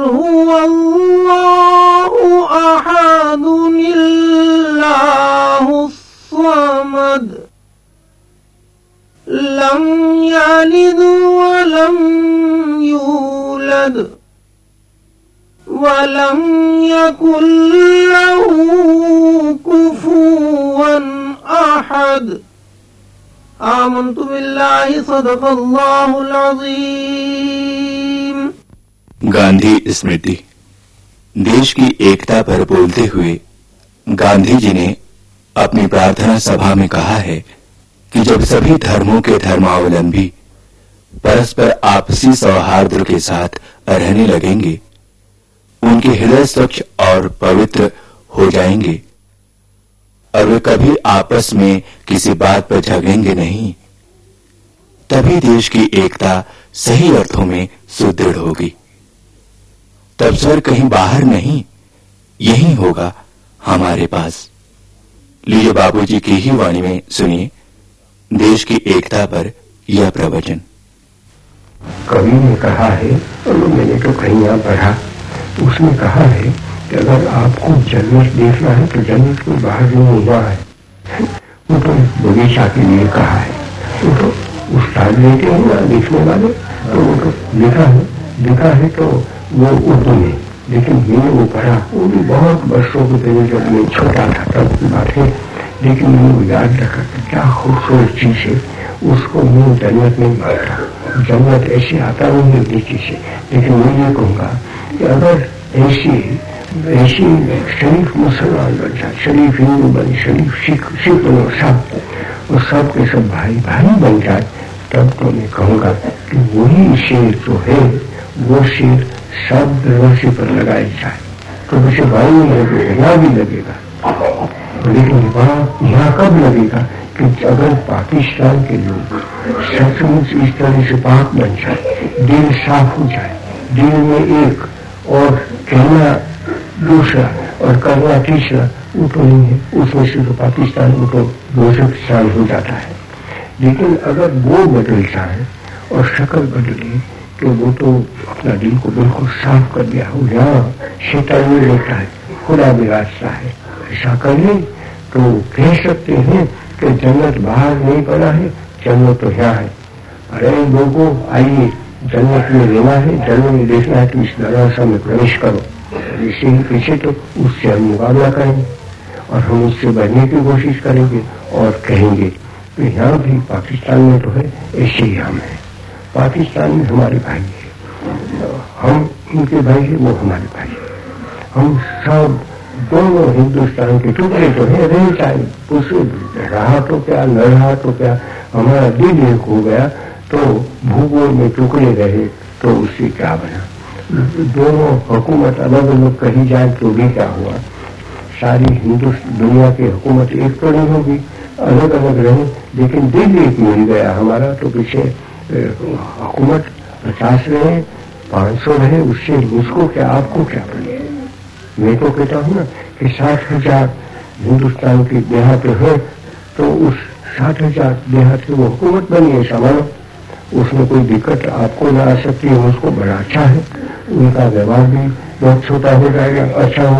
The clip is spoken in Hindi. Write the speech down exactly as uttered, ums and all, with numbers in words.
हुवल्लाहु अहदुन अल्लाहुस समद लम यलिद वलम यूलद वलम यकुल लहू कुफुवन अहद। आमन्तु बिल्लाहि सदक़ल्लाहुल अज़ीम। गांधी स्मृति। देश की एकता पर बोलते हुए गांधी जी ने अपनी प्रार्थना सभा में कहा है कि जब सभी धर्मों के धर्मावलंबी परस्पर आपसी सौहार्द के साथ रहने लगेंगे, उनके हृदय स्वच्छ और पवित्र हो जाएंगे और वे कभी आपस में किसी बात पर झगड़ेंगे नहीं, तभी देश की एकता सही अर्थों में सुदृढ़ होगी। तब स्वर कहीं बाहर नहीं, यही होगा हमारे पास। लीजिए बाबूजी की ही वाणी में सुनिए देश की एकता पर यह प्रवचन। कवि ने कहा है, और मैंने तो कहीं यहाँ पढ़ा, उसने कहा है कि अगर आपको जन्नत देखना है तो जन्नत को बाहर नहीं हुआ है, वो तो बगीचा के लिए कहा है। वो तो उस्ताद लेते हैं ना लिखने वाले, तो वो तो लिखा है लिखा है तो वो उर्दू में, लेकिन मैंने वो पढ़ा, वो भी बहुत वर्षों के पहले जब मैं छोटा था तब की बात है, लेकिन मैंने वो याद रखा कि क्या खूबसूरत चीज है, उसको मैं जन्नत नहीं मानता। जन्नत ऐसे आता नहीं है नीचे से, लेकिन मैं ये कहूँगा कि अगर ऐसी ऐसी शरीफ मुसलमान बन जाए, शरीफ हिंदू बने, शरीफ सिख सिख बनो, सब और सब के सब भाई भाई बन जाए, तब तो मैं कहूँगा कि वही शेर जो है वो शेर सब दरवाजे पर लगाई जाए तो उसे भाई नहीं लगेगा, यहाँ भी लगेगा। लेकिन वहाँ यहाँ कब लगेगा कि अगर पाकिस्तान के लोग सचमुच इस तरह से पाक बन जाए, दिल साफ हो जाए, दिल में एक और कहना दूसरा और करना तीसरा, वो तो नहीं है, उसमें से तो पाकिस्तान वो तो दोषस्थान हो जाता है। लेकिन अगर वो बदल जाए और शक्ल बदले तो वो तो अपना दिल को बिल्कुल साफ कर दिया हो, यहाँ शैतान में रहता है, खुदा भी रास्ता है, ऐसा कर ले तो कह सकते हैं कि जन्नत बाहर नहीं पड़ा है, जन्नत तो यहाँ है। अरे लोगों आइए, जन्नत में रहना है, जन्नत में देखना है तो इस दरवाजा में प्रवेश करो। इसे ही पीछे तो उससे हम मुकाबला करेंगे और हम उससे बढ़ने की कोशिश करेंगे और कहेंगे तो यहाँ भी पाकिस्तान में तो है, ऐसे ही हम है। पाकिस्तान में हमारे भाई है, हम उनके भाई है, वो हमारे भाई है। हम सब दोनों हिंदुस्तान के टुकड़े तो है, रह जाए, उसे रहा तो क्या न रहा तो क्या, हमारा दिल एक हो गया तो भूगोल में टुकड़े रहे तो उससे क्या बना। दोनों हुकूमत अलग अलग कही जाए तो भी क्या हुआ, सारी हिंदुस्तान दुनिया की हुकूमत एक तो नहीं होगी, अलग अलग रहे, लेकिन दिल एक मिल गया हमारा तो पीछे हुकूमत पचास रहे, पांच सौ रहे, उससे मुझको क्या आपको क्या बने। मैं तो कहता हूँ ना कि साठ हजार हिंदुस्तान की देहात है तो उस साठ हजार देहात की वो हुकूमत बनी है, सामानो उसमें कोई दिक्कत आपको ना आ सकती है, उसको बड़ा अच्छा है, उनका व्यवहार भी बहुत छोटा हो जाएगा, अच्छा हो